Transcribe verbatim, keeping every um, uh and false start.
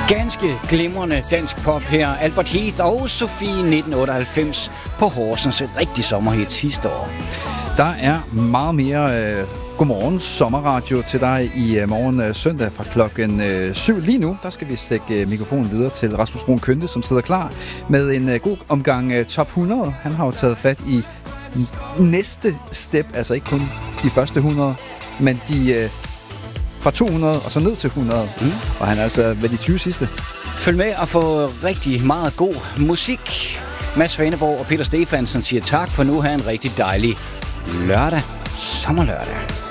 Ganske glimrende dansk pop her. Albert Heath og Sofie nitten otteoghalvfems på Horsens. Et rigtig sommerhit sidste år. Der er meget mere øh, godmorgen sommerradio til dig i øh, morgen øh, søndag fra klokken øh, syv. Lige nu, der skal vi stikke øh, mikrofonen videre til Rasmus Brun Kønte, som sidder klar med en øh, god omgang øh, top hundrede. Han har jo taget fat i næste step, altså ikke kun de første hundrede, men de øh, fra to hundrede og så ned til hundrede. Mm. Og han er altså ved de tyve sidste. Følg med og få rigtig meget god musik. Mads Faneborg og Peter Stefansen siger tak for nu. Ha' en rigtig dejlig lørdag. Sommerlørdag.